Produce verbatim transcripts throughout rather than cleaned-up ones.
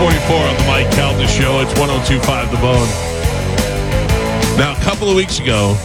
forty-four on the Mike Calda Show. It's one oh two point five The Bone. Now, a couple of weeks ago,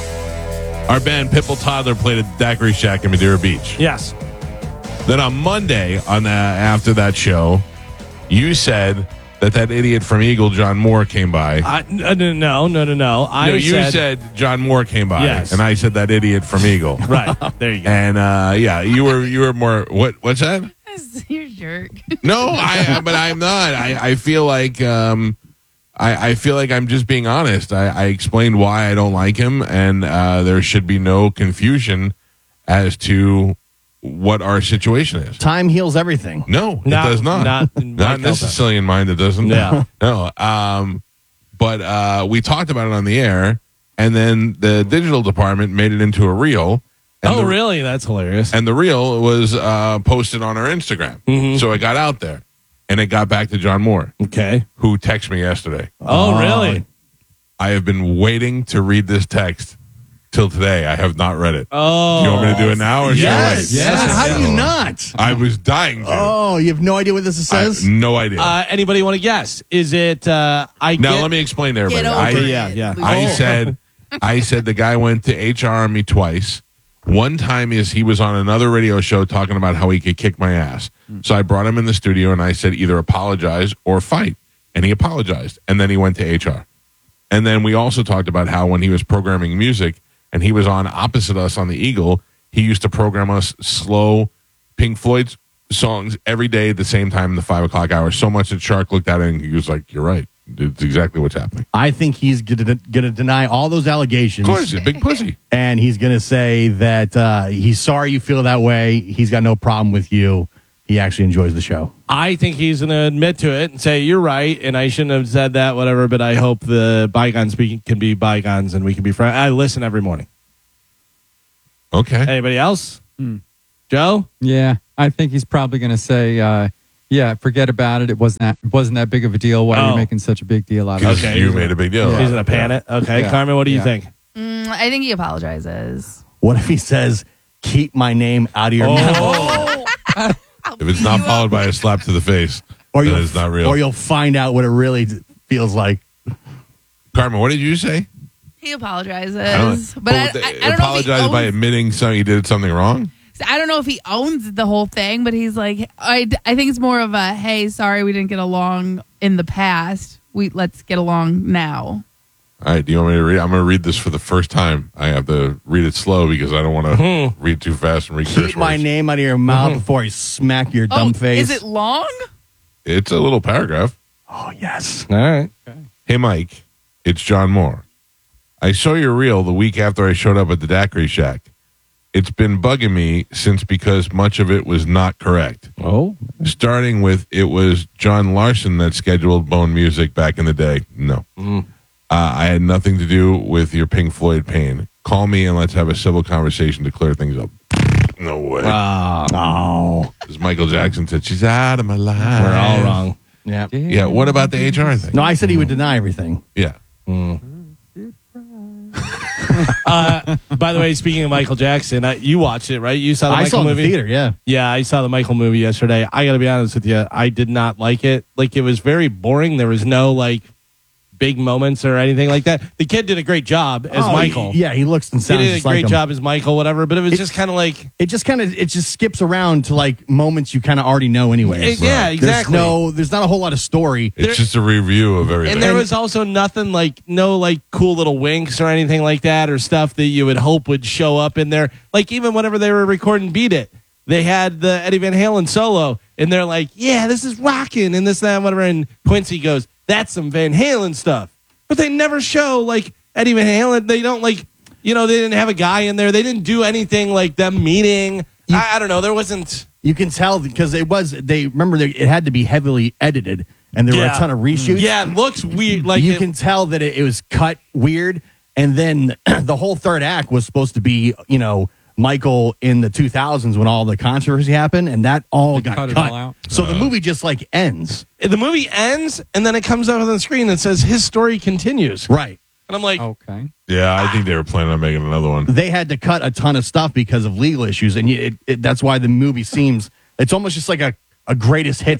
our band Pitbull Toddler played at Daiquiri Shack in Madeira Beach. Yes. Then on Monday, on the, after that show, you said that that idiot from Eagle, John Moore, came by. Uh, no, no, no, no, no. I no, you said, said John Moore came by, yes. and I said that idiot from Eagle. Right there you go. And uh, yeah, you were you were more. What what's that? You're a jerk. No, I. But I'm not. I, I feel like um, I, I feel like I'm just being honest. I, I explained why I don't like him, and uh, there should be no confusion as to what our situation is. Time heals everything. No, Not- it does not. not Not, in not my in this Delta. Sicilian mind, it doesn't. Yeah. No. Um, but uh, we talked about it on the air, and then the digital department made it into a reel. And Oh, the, really? That's hilarious. And the reel was uh, posted on our Instagram. Mhm. So it got out there, and it got back to John Moore, Okay. who texted me yesterday. Oh, really? I have been waiting to read this text till today. I have not read it. Oh. Do you want me to do it now? Or should I Yes. wait? yes. How do you not? I was dying to. Oh, you have no idea what this I says? have no idea. Uh, anybody want to guess? Is it? Uh, I Now get, let me explain to everybody. Get over I, it. yeah, yeah. I Oh. said, I said the guy went to H R on me twice. One time is he was on another radio show talking about how he could kick my ass. So I brought him in the studio and I said either apologize or fight, and he apologized. And then he went to H R. And then we also talked about how when he was programming music and he was on opposite us on the Eagle, he used to program us slow Pink Floyd songs every day at the same time in the five o'clock hour. So much that Shark looked at it and he was like, "You're right. It's exactly what's happening." I think he's going to deny all those allegations. Of course, he's a big pussy. And he's going to say that uh, he's sorry you feel that way. He's got no problem with you. He actually enjoys the show. I think he's going to admit to it and say, you're right, and I shouldn't have said that, whatever, but I hope the bygones be, can be bygones and we can be friends. I listen every morning. Okay. Anybody else? Hmm. Joe? Yeah, I think he's probably going to say, uh, "Yeah, forget about it. It wasn't that, it wasn't that big of a deal. Why are Oh. you making such a big deal out of it?" Because Okay. you made a big deal. Yeah. He's in a panic. Okay. Yeah. Carmen, what do you Yeah. think? Mm, I think he apologizes. What if he says, keep my name out of your mouth? If it's not followed by a slap to the face, Or then you'll, it's not real. or you'll find out what it really d- feels like. Carmen, what did you say? He apologizes, I don't- but I, I, I don't know if apologize he by owns, admitting something he did something wrong. I don't know if he owns the whole thing, but he's like, I, I think it's more of a, hey, sorry, we didn't get along in the past. We let's get along now. All right, do you want me to read? I'm going to read this for the first time. I have to read it slow because I don't want to read too fast and read curse Keep my words. name out of your mouth before I smack your dumb oh, face. is it long? It's a little paragraph. Oh, yes. All right. Hey, Mike, it's John Moore. I saw your reel the week after I showed up at the Daiquiri Shack. It's been bugging me since because much of it was not correct. Oh. Starting with it was John Larson that scheduled Bone Music back in the day. No. Uh, I had nothing to do with your Pink Floyd pain. Call me and let's have a civil conversation to clear things up. No way. Oh. As Michael Jackson said, she's out of my life. We're all wrong. Yeah. Yeah, what about the H R thing? No, I said he would deny everything. Yeah. Uh, by the way, speaking of Michael Jackson, uh, you watched it, right? You saw the I Michael saw it in movie? the theater, yeah. Yeah, I saw the Michael movie yesterday. I got to be honest with you. I did not like it. Like, it was very boring. There was no, like, big moments or anything like that. The kid did a great job as Oh, Michael. Yeah, he looks and He sounds did a just great like him. job as Michael, whatever, but it was It- just kind of like, It just kind of it just skips around to like moments you kind of already know anyway. It- yeah, exactly. There's no, there's not a whole lot of story. It's There- just a review of everything. and there was also nothing like, no like cool little winks or anything like that or stuff that you would hope would show up in there. Like, even whenever they were recording Beat It, they had the Eddie Van Halen solo, and they're like, yeah, this is rocking, and this, that, and whatever. And Quincy goes, that's some Van Halen stuff. But they never show, like, Eddie Van Halen. They don't, like, you know, they didn't have a guy in there. They didn't do anything like them meeting. I, I don't know. There wasn't. You can tell because it was they remember they, it had to be heavily edited, and there were Yeah. a ton of reshoots. Yeah, it looks weird. Like, you it- can tell that it, it was cut weird, and then the whole third act was supposed to be, you know, Michael in the two thousands when all the controversy happened, and that all They got cut cut. it all out? So the movie just like ends. the movie ends, and then it comes out on the screen that says his story continues. Right. And I'm like, Okay. yeah, I think they were planning on making another one. They had to cut a ton of stuff because of legal issues, and it, it, that's why the movie seems it's almost just like a, a greatest hits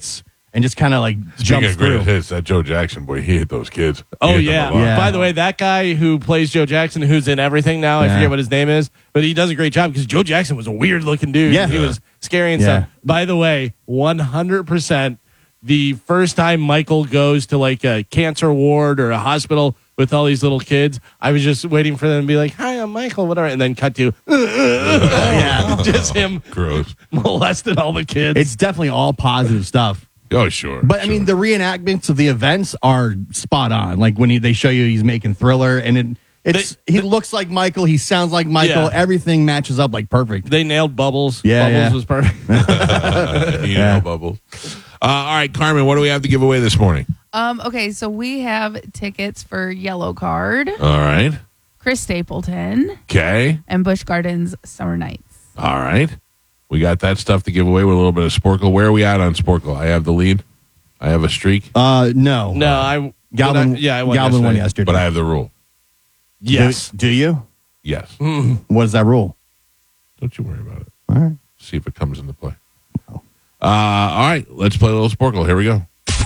and just kind of like Speaking jumps of through. greatest hits, that Joe Jackson boy, he hit those kids. He Oh hit them yeah. a lot. Yeah. By the way, that guy who plays Joe Jackson, who's in everything now, I Yeah. forget what his name is, but he does a great job because Joe Jackson was a weird looking dude. Yeah. He was scary and Yeah. stuff. By the way, one hundred percent the first time Michael goes to like a cancer ward or a hospital with all these little kids, I was just waiting for them to be like, "Hi, I'm Michael," whatever, and then cut to Yeah. just him Gross. molesting all the kids. It's definitely all positive stuff. Oh, sure. But I mean, the reenactments of the events are spot on. Like when he, they show you he's making Thriller, and it, it's They- he looks like Michael, he sounds like Michael. Yeah. Everything matches up like perfect. they nailed Bubbles. Yeah, Bubbles yeah. was perfect. you know, Bubbles. Uh, all right, Carmen, what do we have to give away this morning? Um, okay, so we have tickets for Yellow Card, All right. Chris Stapleton, Okay. and Busch Gardens Summer Nights. All right. We got that stuff to give away with a little bit of Sporkle. Where are we at on Sporkle? I have the lead. I have a streak, Uh, no, No, I Galvin. I- yeah, I won Galvin won yesterday. yesterday. but I have the rule. Yes. Do, do you? Yes. What is that rule? Don't you worry about it. All right. See if it comes into play. Uh, all right. Let's play a little Sporkle. Here we go.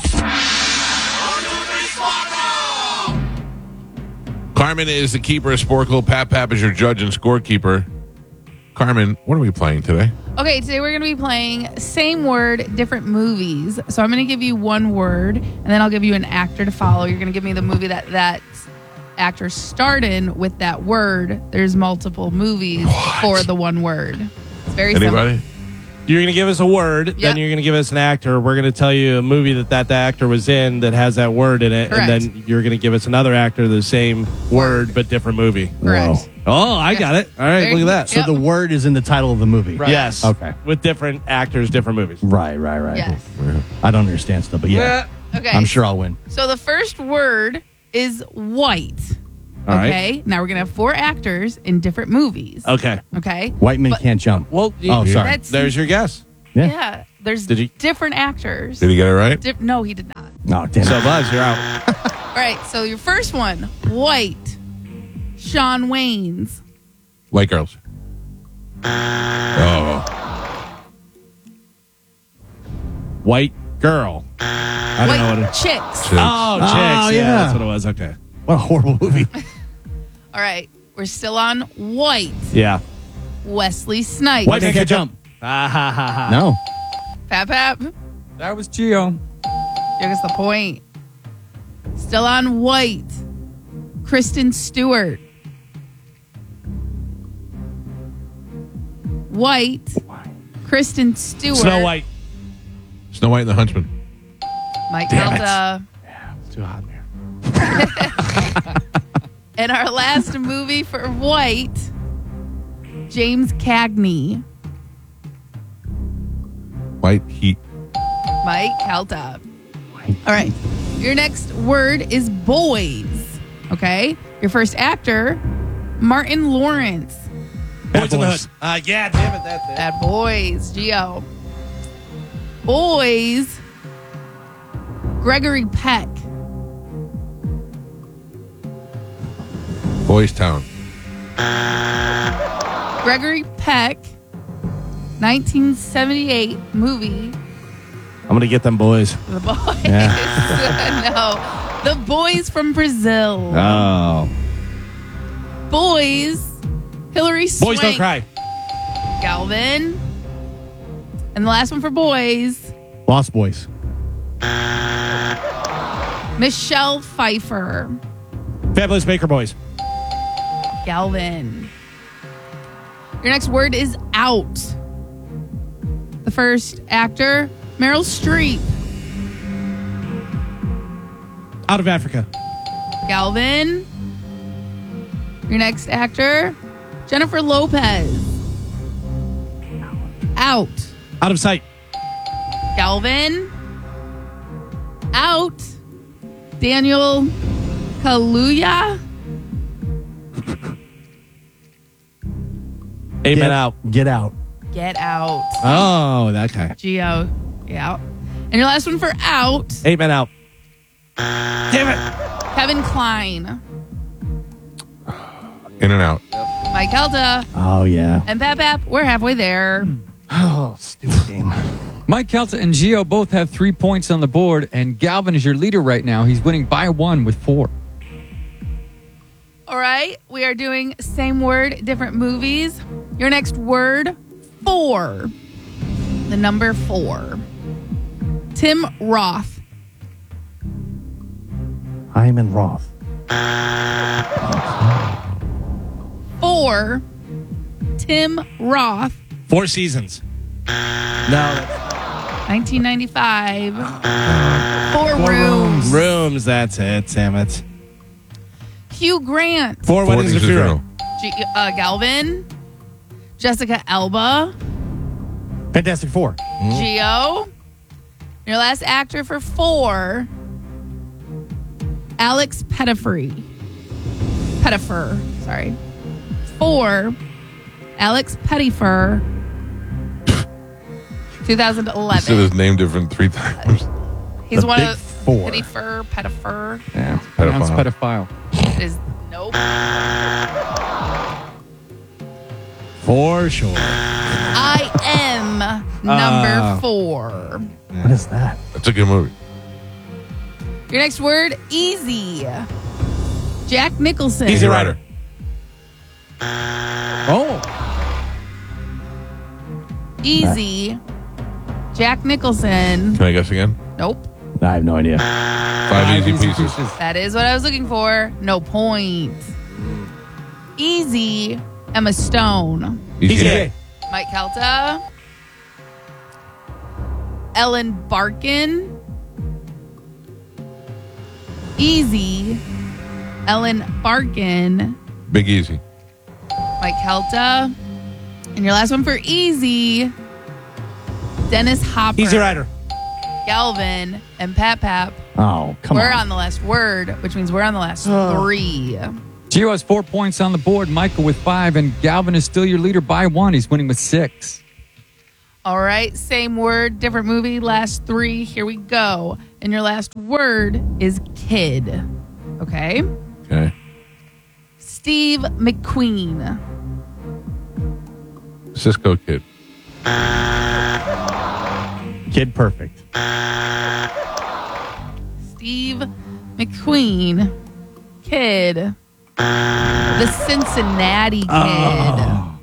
Carmen is the keeper of Sporkle. Pat Pap is your judge and scorekeeper. Carmen, what are we playing today? Okay, today we're going to be playing same word, different movies. So I'm going to give you one word, and then I'll give you an actor to follow. You're going to give me the movie that that actor starred in with that word. There's multiple movies for the one word. It's very simple. Anybody? You're going to give us a word, Yep. then you're going to give us an actor. We're going to tell you a movie that that actor was in that has that word in it, Correct. and then you're going to give us another actor, the same word but different movie. Correct. Whoa. Oh, I got it. All right, Very- look at that. So Yep. the word is in the title of the movie. Yes. Okay. With different actors, different movies. Right, right, right. Yes. I don't understand still, but yeah, Okay. I'm sure I'll win. So the first word is white. All right. Okay. Now we're going to have four actors in different movies. Okay. Okay. White men But- can't jump. Well, you- Oh, sorry. That's there's your guess. Yeah. Yeah. There's Did he- different actors. Did he get it right? Dif- no, he did not. Oh, damn So, it. Buzz, you're out. All right. So your first one, white. Sean Waynes. White girls. Oh. White girl. I don't know what White it chicks. Chicks. Oh, chicks. Oh, yeah. yeah. That's what it was. Okay. What a horrible movie. All right. We're still on white. Yeah. Wesley Snipes. White man can't can't jump. Ah, ha, ha, ha. No. Pap Pap. That was Geo. Give us the point. Still on white. Kristen Stewart. White. Kristen Stewart. Snow White. Snow White and the Huntsman. Mike Damn it. Delta. It's too hot in here. And our last movie for white. James Cagney. White Heat. Mike Kelta. All right. Your next word is boys. Okay. Your first actor, Martin Lawrence. Boys in the Boys. Hood. Uh, yeah, damn it. That's it. Bad boys. Geo. Boys. Gregory Peck. Boys Town. Gregory Peck. nineteen seventy-eight movie. I'm going to get them boys. The Boys. Yeah. No. The Boys from Brazil. Oh. Boys. Hillary Swank. Boys don't cry. Galvin. And the last one for boys. Lost Boys. Michelle Pfeiffer. Fabulous Baker Boys. Galvin. Your next word is out. The first actor, Meryl Streep. Out of Africa. Galvin. Your next actor, Jennifer Lopez. Out. Out of sight. Galvin. Out. Daniel Kaluuya. Eight Get men out. Get out. Get out. Oh, that guy. Geo. Yeah. And your last one for out, Eight men out. Damn it. Kevin Kline. In and Out. Mike Elda. Oh, yeah. And Pap Pap, we're halfway there. Oh, stupid game. Mike Kelta and Gio both have three points on the board, and Galvin is your leader right now. He's winning by one with four. All right, we are doing same word, different movies. Your next word, four. The number four. Tim Roth. Hyman Roth. Four. Tim Roth. Four Seasons. No. nineteen ninety-five. Four, Four rooms. Rooms, that's it, damn it. Hugh Grant. Four, Four Weddings of Things to Fury. Do. G- uh, Galvin. Jessica Alba. Fantastic Four. Gio. Your last actor for four. Alex Pettyfer. Pettyfer. Sorry. Four. Alex Pettyfer. You said twenty eleven. his name different three times. He's The one Big of Four. Pettyfer. Pettyfer. Yeah, pronounced Pedophile. pedophile. Is nope. For sure. I am number Uh. four. What is that? That's a good movie. Your next word, easy. Jack Nicholson. Easy Easy Rider. Rider. Oh. Easy. Jack Nicholson. Can I guess again? Nope. I have no idea. Five, easy pieces. That is what I was looking for. No point. Easy. Emma Stone. Easy. Easy. A. Mike Kelta. Ellen Barkin. Easy. Ellen Barkin. Big Easy. Mike Kelta. And your last one for easy. Dennis Hopper. Easy Rider. Galvin and Pat Pap. Oh, come we're on. on the last word, which means we're on the last three. Gio has four points on the board, Michael with five, and Galvin is still your leader by one. He's winning with six. All right, same word, different movie, last three. Here we go. And your last word is kid. Okay? Okay. Steve McQueen. Cisco Kid. Kid Perfect. Steve McQueen. Kid. The Cincinnati Kid. Oh.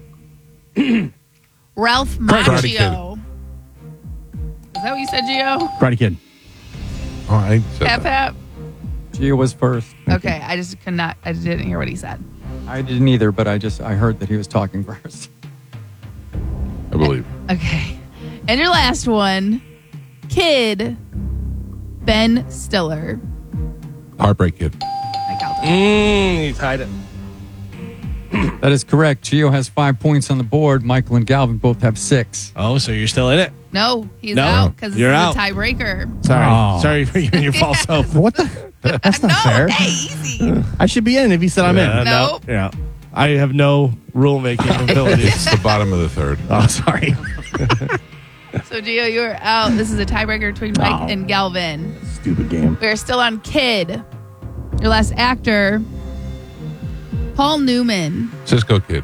Ralph Karate Macchio. Is that what you said, Gio? Karate Kid. Oh, I said Pap that. Pap? Gio was first. Okay, I just could not, I didn't hear what he said. I didn't either, but I just I heard that he was talking first. I believe. Okay. And your last one, Kid, Ben Stiller. Heartbreak Kid. I got that. Mmm, you tied it. That is correct. Gio has five points on the board. Michael and Galvin both have six. Oh, so you're still in it? No, he's No, out because you're it's out. a tiebreaker. Sorry. Oh. Sorry for you and your false hope. What the? That's not No, fair. hey, easy. I should be in if he said I'm Yeah, in. no. Nope. Yeah. I have no rule making abilities. It's the bottom of the third. Oh, sorry. So, Gio, you're out. This is a tiebreaker between Mike Oh. and Galvin. Stupid game. We are still on Kid. Your last actor, Paul Newman. Cisco Kid.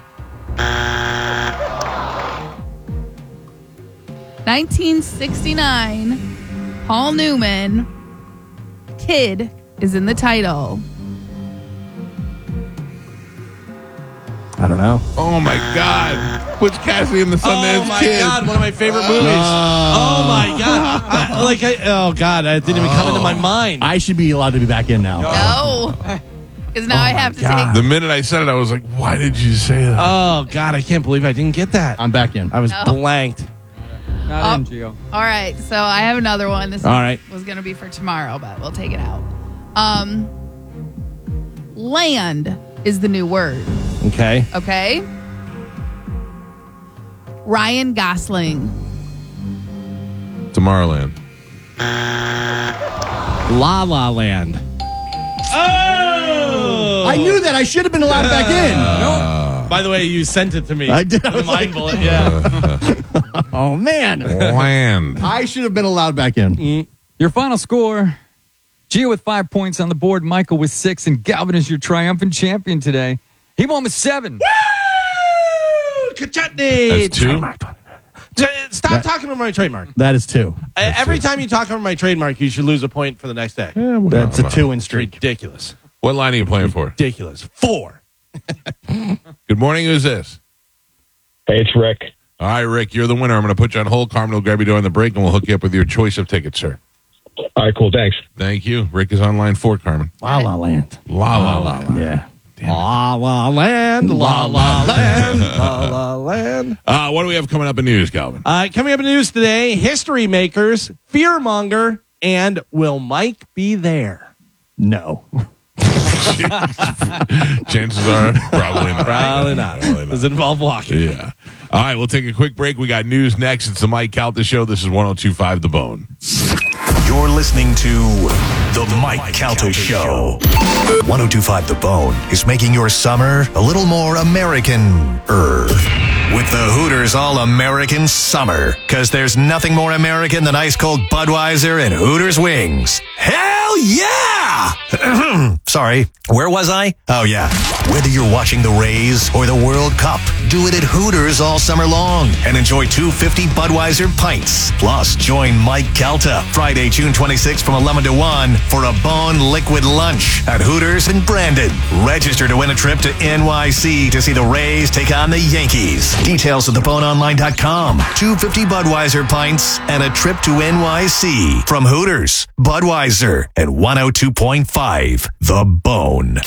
nineteen sixty-nine, Paul Newman. Kid is in the title. I don't know. Oh my God! Puts Cassidy in the Sundance Oh my Kid. God, one of my favorite movies. Oh my God. I- like, I, oh God, that didn't even come into my mind. I should be allowed to be back in now. No. Because now I have to God. The take. minute I said it, I was like, "Why did you say that?" Oh God, I can't believe I didn't get that. I'm back in. I was No. blanked. Not Oh. in, Gio. All right, so I have another one. This All right. was going to be for tomorrow, but we'll take it out. Um, land is the new word. Okay. Okay. Ryan Gosling. Tomorrowland. La La Land. Oh! I knew that. I should have been allowed back in. By the way, you sent it to me. I did. I The was mind like- bullet, yeah. Oh, man. Land. I should have been allowed back in. Your final score: Gio with five points on the board, Michael with six, and Galvin is your triumphant champion today. He won with seven. Woo! Kachutney! That's two. Stop That- talking over my trademark. That is two. Uh, Every time you talk over my trademark, you should lose a point for the next day. That's a two in streak. Ridiculous. What line are you playing for? Ridiculous. Four. Good morning. Who's this? Hey, it's Rick. All right, Rick, you're the winner. I'm going to put you on hold. Carmen will grab you during the break, and we'll hook you up with your choice of tickets, sir. All right, cool. Thanks. Thank you. Rick is on line four, Carmen. La La Land. La la la. la. Yeah. La La Land, La La Land, La La Land. Uh, what do we have coming up in news, Calvin? Uh, coming up in news today, history makers, fearmonger, and will Mike be there? No. Chances are probably not. Probably not. Probably Does it involve walking? Yeah. All right, we'll take a quick break. We got news next. It's the Mike Calta Show. This is one oh two point five The Bone. You're listening to The Mike Calta Show. one oh two point five The Bone is making your summer a little more American-er. With the Hooters All-American Summer. Because there's nothing more American than ice-cold Budweiser and Hooters wings. Hell yeah! Sorry, where was I? Oh, yeah. Whether you're watching the Rays or the World Cup, do it at Hooters all summer long and enjoy two hundred fifty Budweiser pints. Plus, join Mike Calta Friday, June twenty-sixth from eleven to one for a Bone Liquid Lunch at Hooters in Brandon. Register to win a trip to N Y C to see the Rays take on the Yankees. Details at the bone online dot com. two hundred fifty Budweiser pints and a trip to N Y C from Hooters, Budweiser, and one oh two point five The Bone.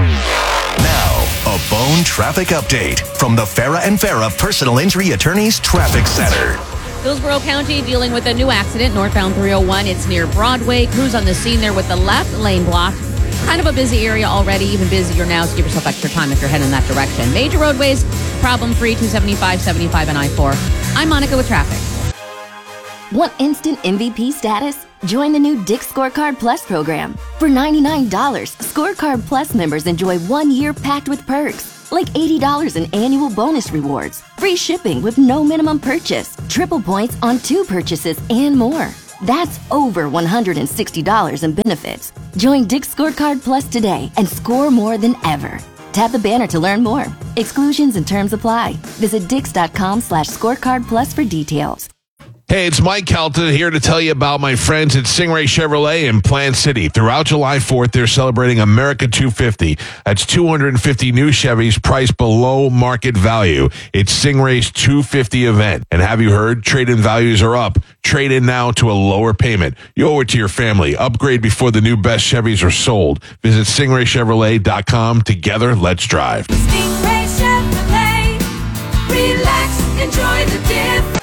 Now, a Bone traffic update from the Farah and Farah Personal Injury Attorneys Traffic Center. Hillsborough County dealing with a new accident, northbound three oh one. It's near Broadway. Crews on the scene there with the left lane blocked. Kind of a busy area already, even busier now, so give yourself extra time if you're heading in that direction. Major roadways, problem-free, two seventy-five, seventy-five, and I four. I'm Monica with traffic. Want instant M V P status? Join the new Dick's Scorecard Plus program. For ninety-nine dollars, Scorecard Plus members enjoy one year packed with perks, like eighty dollars in annual bonus rewards, free shipping with no minimum purchase, triple points on two purchases, and more. That's over one hundred sixty dollars in benefits. Join Dick's Scorecard Plus today and score more than ever. Tap the banner to learn more. Exclusions and terms apply. Visit dix.com slash scorecard plus for details. Hey, it's Mike Calta here to tell you about my friends at Stingray Chevrolet in Plant City. Throughout July fourth, they're celebrating America two fifty. That's two hundred fifty new Chevys priced below market value. It's Stingray's two fifty event. And have you heard? Trade-in values are up. Trade in now to a lower payment. You owe it to your family. Upgrade before the new best Chevys are sold. Visit stingray chevrolet dot com. Together, let's drive. Stingray Chevrolet. Relax, enjoy the diff.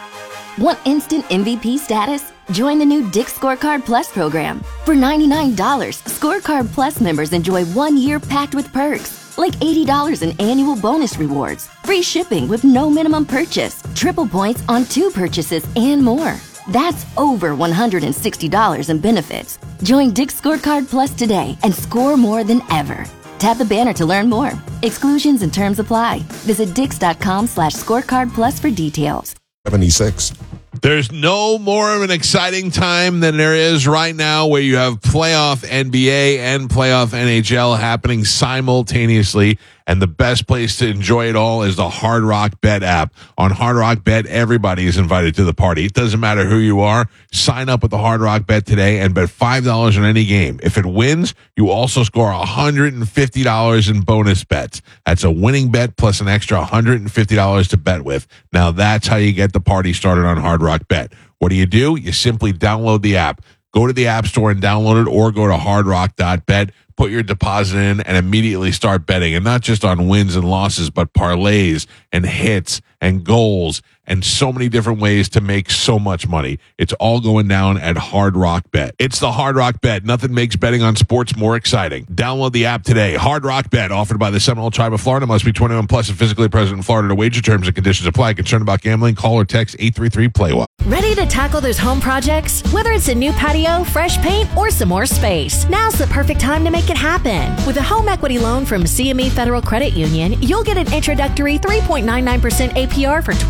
Want instant M V P status? Join the new Dick's Scorecard Plus program. For ninety-nine dollars, Scorecard Plus members enjoy one year packed with perks, like eighty dollars in annual bonus rewards, free shipping with no minimum purchase, triple points on two purchases, and more. That's over one hundred sixty dollars in benefits. Join Dick's Scorecard Plus today and score more than ever. Tap the banner to learn more. Exclusions and terms apply. Visit dix.com slash scorecard plus for details. seventy-six. There's no more of an exciting time than there is right now where you have playoff N B A and playoff N H L happening simultaneously. And the best place to enjoy it all is the Hard Rock Bet app. On Hard Rock Bet, everybody is invited to the party. It doesn't matter who you are. Sign up with the Hard Rock Bet today and bet five dollars on any game. If it wins, you also score one hundred fifty dollars in bonus bets. That's a winning bet plus an extra one hundred fifty dollars to bet with. Now that's how you get the party started on Hard Rock Bet. What do you do? You simply download the app. Go to the App Store and download it, or go to hard rock dot bet. Put your deposit in and immediately start betting. And not just on wins and losses, but parlays and hits and goals and so many different ways to make so much money. It's all going down at Hard Rock Bet. It's the Hard Rock Bet. Nothing makes betting on sports more exciting. Download the app today. Hard Rock Bet, offered by the Seminole Tribe of Florida. Must be twenty-one plus and physically present in Florida to wager. Terms and conditions apply. Concerned about gambling? Call or text eight three three play one. Ready to tackle those home projects? Whether it's a new patio, fresh paint, or some more space, now's the perfect time to make it happen. With a home equity loan from C M E Federal Credit Union, you'll get an introductory three point nine nine percent A P R for twelve months.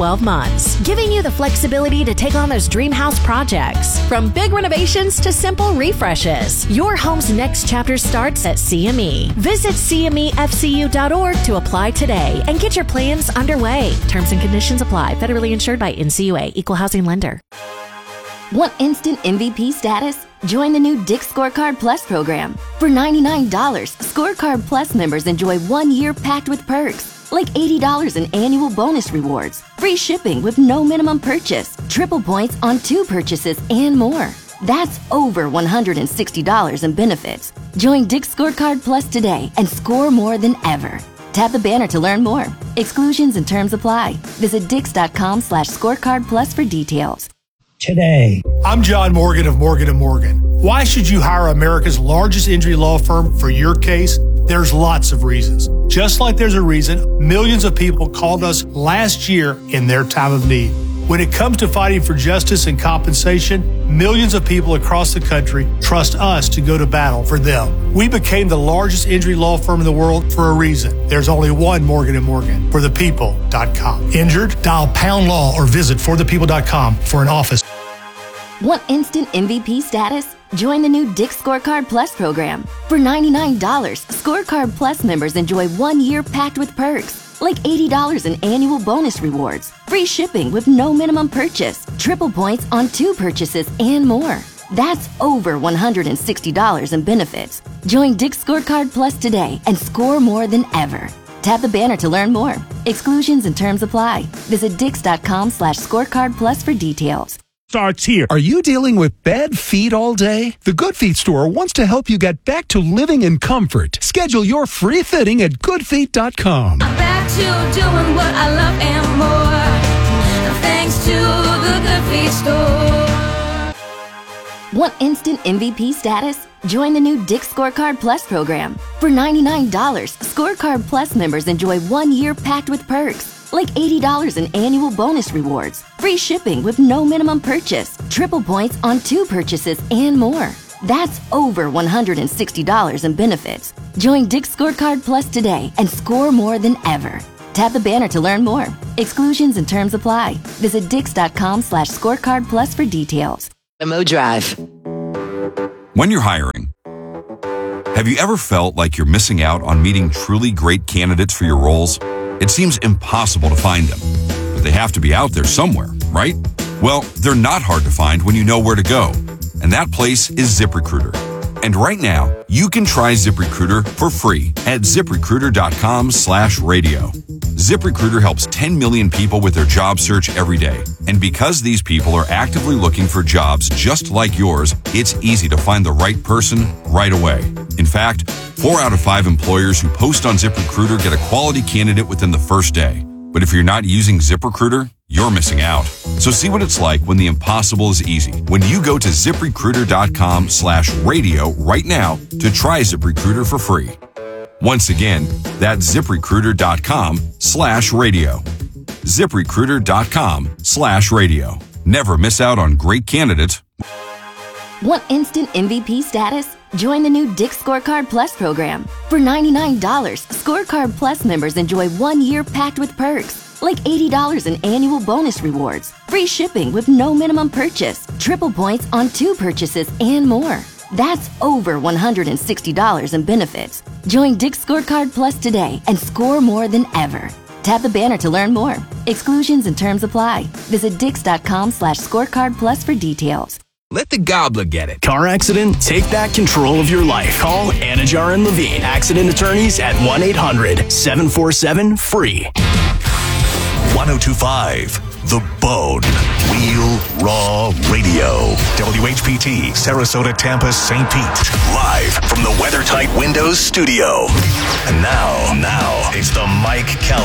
Finance, giving you the flexibility to take on those dream house projects. From big renovations to simple refreshes, your home's next chapter starts at C M E. Visit C M E F C U dot org to apply today and get your plans underway. Terms and conditions apply. Federally insured by N C U A, Equal Housing Lender. Want instant M V P status? Join the new Dick's Scorecard Plus program. For ninety-nine dollars, Scorecard Plus members enjoy one year packed with perks, like eighty dollars in annual bonus rewards, free shipping with no minimum purchase, triple points on two purchases, and more. That's over one hundred sixty dollars in benefits. Join Dick's Scorecard Plus today and score more than ever. Tap the banner to learn more. Exclusions and terms apply. Visit dix.com slash scorecard plus for details. Today. I'm John Morgan of Morgan and Morgan. Why should you hire America's largest injury law firm for your case? There's lots of reasons. Just like there's a reason millions of people called us last year in their time of need. When it comes to fighting for justice and compensation, millions of people across the country trust us to go to battle for them. We became the largest injury law firm in the world for a reason. There's only one Morgan and Morgan, for the people dot com. Injured? Dial pound law or visit for the people dot com for an office. Want instant M V P status? Join the new Dick's Scorecard Plus program. For ninety-nine dollars, Scorecard Plus members enjoy one year packed with perks, like eighty dollars in annual bonus rewards, free shipping with no minimum purchase, triple points on two purchases, and more. That's over one hundred sixty dollars in benefits. Join Dick's Scorecard Plus today and score more than ever. Tap the banner to learn more. Exclusions and terms apply. Visit dix.com slash scorecard plus for details. Starts here. Are you dealing with bad feet all day? The Good Feet store wants to help you get back to living in comfort. Schedule your free fitting at good feet dot com. Back to doing what I love and more. Thanks to the Good Feet store. Want instant M V P status? Join the new Dick's Scorecard Plus program. For ninety-nine dollars, Scorecard Plus members enjoy one year packed with perks, like eighty dollars in annual bonus rewards, free shipping with no minimum purchase, triple points on two purchases, and more. That's over one hundred sixty dollars in benefits. Join Dick's Scorecard Plus today and score more than ever. Tap the banner to learn more. Exclusions and terms apply. Visit dix.com slash scorecard plus for details. Mo Drive. When you're hiring, have you ever felt like you're missing out on meeting truly great candidates for your roles? It seems impossible to find them, but they have to be out there somewhere, right? Well, they're not hard to find when you know where to go, and that place is ZipRecruiter. And right now, you can try ZipRecruiter for free at ZipRecruiter.com slash radio. ZipRecruiter helps ten million people with their job search every day. And because these people are actively looking for jobs just like yours, it's easy to find the right person right away. In fact, four out of five employers who post on ZipRecruiter get a quality candidate within the first day. But if you're not using ZipRecruiter, you're missing out. So see what it's like when the impossible is easy. When you go to ZipRecruiter.com slash radio right now to try ZipRecruiter for free. Once again, that's ZipRecruiter.com slash radio. ZipRecruiter.com slash radio. Never miss out on great candidates. Want instant M V P status? Join the new Dick's Scorecard Plus program. For ninety-nine dollars, Scorecard Plus members enjoy one year packed with perks, like eighty dollars in annual bonus rewards, free shipping with no minimum purchase, triple points on two purchases, and more. That's over one hundred sixty dollars in benefits. Join Dick's Scorecard Plus today and score more than ever. Tap the banner to learn more. Exclusions and terms apply. Visit dix.com slash scorecard plus for details. Let the gobbler get it. Car accident? Take back control of your life. Call Anajar and Levine, accident attorneys at one eight hundred seven four seven free. ten twenty-five The Bone. Wheel Raw Radio. W H P T, Sarasota, Tampa, Saint Pete. Live from the WeatherTight Windows studio. And now, now, it's the Mike Cal.